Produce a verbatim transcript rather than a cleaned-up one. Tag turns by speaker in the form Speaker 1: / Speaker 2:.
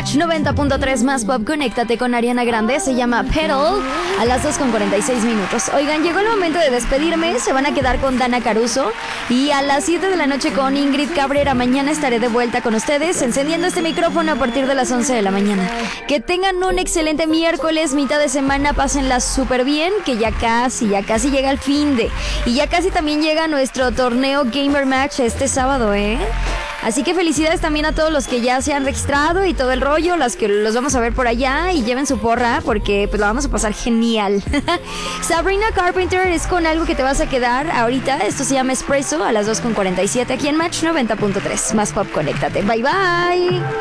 Speaker 1: Match noventa punto tres más pop, conéctate con Ariana Grande, se llama Pedal, a las dos con cuarenta y seis minutos. Oigan, llegó el momento de despedirme, se van a quedar con Dana Caruso y a las siete de la noche con Ingrid Cabrera. Mañana estaré de vuelta con ustedes, encendiendo este micrófono a partir de las once de la mañana. Que tengan un excelente miércoles, mitad de semana, pásenla súper bien, que ya casi, ya casi llega el fin de, y ya casi también llega nuestro torneo Gamer Match este sábado, ¿eh? Así que felicidades también a todos los que ya se han registrado y todo el rollo, las que los vamos a ver por allá, y lleven su porra porque pues la vamos a pasar genial. Sabrina Carpenter es con algo que te vas a quedar ahorita. Esto se llama Espresso, a las dos con cuarenta y siete aquí en Match noventa punto tres. Más pop, conéctate. Bye bye.